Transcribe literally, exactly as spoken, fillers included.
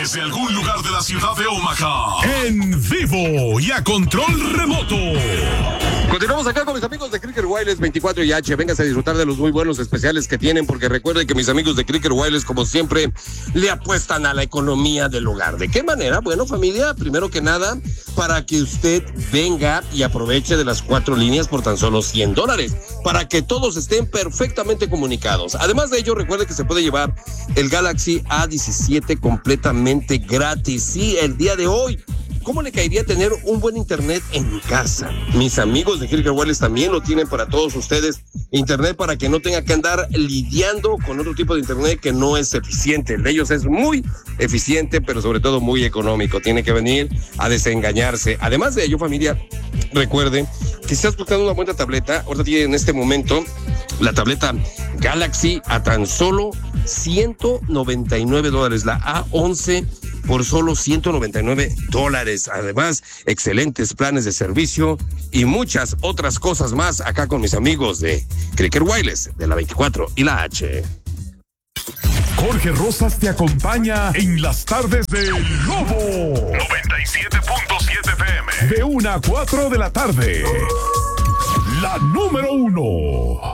desde algún lugar de la ciudad de Omaha, en vivo y a control remoto. Continuamos acá con mis amigos de Cricket Wireless veinticuatro y H. Véngase a disfrutar de los muy buenos especiales que tienen, porque recuerden que mis amigos de Cricket Wireless, como siempre, le apuestan a la economía del hogar. ¿De qué manera? Bueno, familia, primero que nada, para que usted venga y aproveche de las cuatro líneas por tan solo cien dólares, para que todos estén perfectamente comunicados. Además de ello, recuerde que se puede llevar el Galaxy A diecisiete completamente gratis. Sí, el día de hoy. ¿Cómo le caería tener un buen internet en casa? Mis amigos de Cricket Wireless también lo tienen para todos ustedes. Internet para que no tenga que andar lidiando con otro tipo de internet que no es eficiente. El de ellos es muy eficiente, pero sobre todo muy económico. Tiene que venir a desengañarse. Además de ello, familia, recuerde que si estás buscando una buena tableta, ahorita tiene en este momento la tableta Galaxy a tan solo ciento noventa y nueve dólares. La A once por solo ciento noventa y nueve dólares. Además, excelentes planes de servicio y muchas otras cosas más acá con mis amigos de Cricket Wireless, de la veinticuatro y la H. Jorge Rosas te acompaña en las tardes de Lobo noventa y siete punto siete F M. De una a cuatro de la tarde. La número uno.